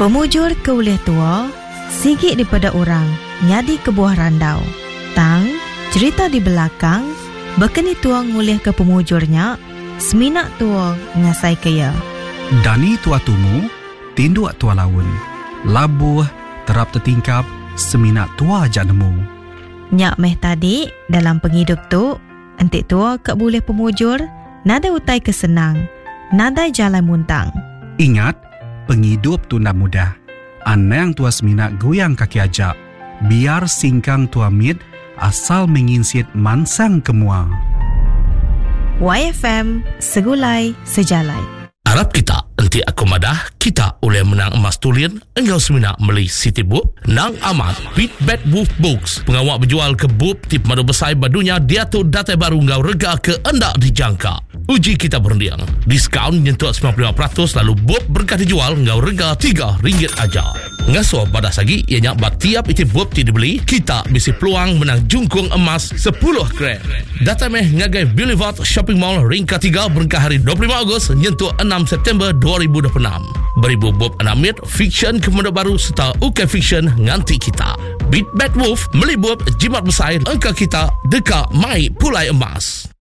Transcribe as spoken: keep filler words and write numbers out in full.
Pemujur ke ulih tua, sigit daripada orang, nyadi ke buah randau. Tang, cerita di belakang, bekeni tua ngulih ke pemujurnya, seminak tua ngasai kaya. Dani tua tumu, tinduak tua laun. Labuh, terap tertingkap, seminak tua ajak nemu. Nyak meh tadi, dalam penghidup tu, entik tua kak boleh pemujur, nada utai kesenang, nada jalan muntang. Ingat, penghidup tu nak mudah. Anang tua seminak goyang kaki ajak. Biar singkang tua mit, asal menginsit mansang kemua. Y F M, segulai sejalai. Harap kita nanti aku madah kita boleh menang emas tulian engkau semina beli City Book nang amat Beat Bad Wolf Books pengawak berjual ke book tip madu besai badunya dia tu data baru engkau rega ke endak dijangka uji kita berundiang diskaun nyentuh sembilan puluh lima peratus lalu book berkah dijual engkau rega tiga ringgit aja ngaso pada sagi ianya batiap iti book ti dibeli kita bisi peluang menang jungkung emas sepuluh gram data meh ngagai Boulevard Shopping Mall ringka tiga berkah hari dua puluh lima Ogos nyentuh enam September dua ribu dua puluh enam. Beribu Bob Anamit, fiction kemudian baru serta U K Fiction nganti kita. Beat Bad Wolf, melibut jimat besar, engkau kita dekat mai pulai emas.